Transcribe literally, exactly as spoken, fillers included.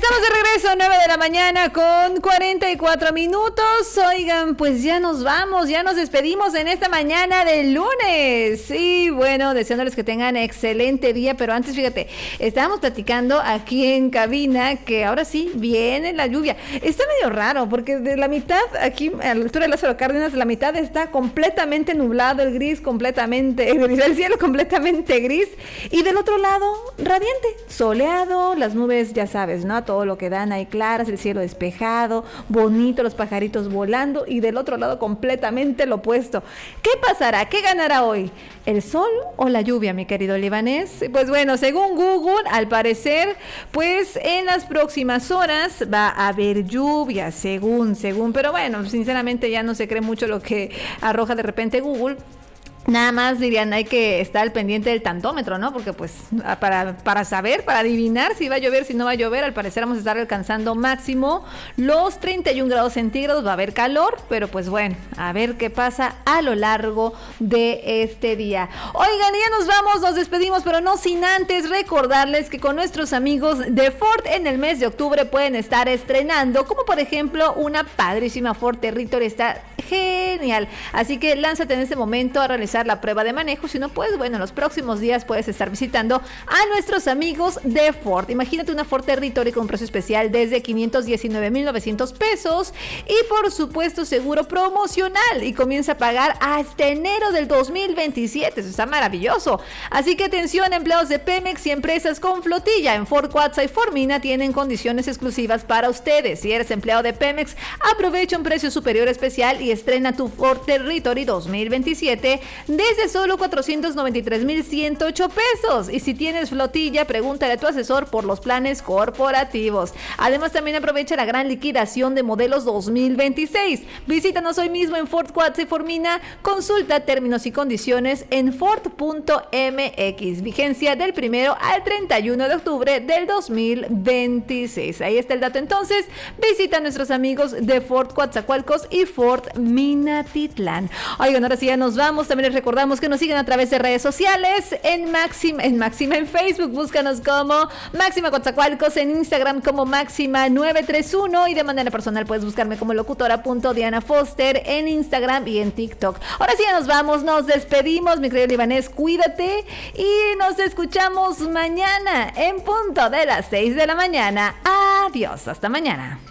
Estamos de regreso, nueve de la mañana con cuarenta y cuatro minutos. Oigan, pues ya nos vamos, ya nos despedimos en esta mañana del lunes. Y bueno, deseándoles que tengan excelente día, pero antes, fíjate, estábamos platicando aquí en cabina que ahora sí viene la lluvia. Está medio raro porque de la mitad, aquí a la altura de Lázaro Cárdenas, la mitad está completamente nublado, el gris completamente, el cielo completamente gris, y del otro lado, radiante, soleado, las nubes, ya sabes, ¿no? Todo lo que dan ahí claras, el cielo despejado, bonito, los pajaritos volando, y del otro lado completamente lo opuesto. ¿Qué pasará? ¿Qué ganará hoy? ¿El sol o la lluvia, mi querido libanés? Pues bueno, según Google, al parecer, pues en las próximas horas va a haber lluvia, según, según, pero bueno, sinceramente ya no se cree mucho lo que arroja de repente Google. Nada más dirían, hay que estar al pendiente del tantómetro, ¿no? Porque pues para, para saber, para adivinar si va a llover, si no va a llover, al parecer vamos a estar alcanzando máximo los treinta y un grados centígrados, va a haber calor, pero pues bueno, a ver qué pasa a lo largo de este día. Oigan, ya nos vamos, nos despedimos, pero no sin antes recordarles que con nuestros amigos de Ford en el mes de octubre pueden estar estrenando, como por ejemplo una padrísima Ford Territory, está genial, así que lánzate en este momento a realizar la prueba de manejo. Si no puedes, bueno, en los próximos días puedes estar visitando a nuestros amigos de Ford. Imagínate una Ford Territory con un precio especial desde quinientos diecinueve mil novecientos pesos y por supuesto seguro promocional, y comienza a pagar hasta enero del dos mil veintisiete. Eso está maravilloso. Así que atención, empleados de Pemex y empresas con flotilla en Ford Cuatza y Formina tienen condiciones exclusivas para ustedes. Si eres empleado de Pemex, aprovecha un precio superior especial y estrena tu Ford Territory dos mil veintisiete desde solo cuatrocientos noventa y tres mil ciento ocho pesos. Y si tienes flotilla, pregúntale a tu asesor por los planes corporativos. Además, también aprovecha la gran liquidación de modelos dos mil veintiséis. Visítanos hoy mismo en Ford Cuatza y Formina. Consulta términos y condiciones en ford punto m x. Vigencia del primero al treinta y uno de octubre del dos mil veintiséis. Ahí está el dato entonces. Visita a nuestros amigos de Ford Coatzacoalcos y Ford Minatitlán. Oigan, ahora sí ya nos vamos. También les recordamos que nos sigan a través de redes sociales en Máxima, en Máxima en Facebook, búscanos como Máxima Coatzacoalcos, en Instagram como Máxima nueve tres uno, y de manera personal puedes buscarme como locutora.Diana Foster en Instagram y en TikTok. Ahora sí ya nos vamos, nos despedimos, mi querido libanés, cuídate y nos escuchamos mañana en punto de las seis de la mañana. Adiós, hasta mañana.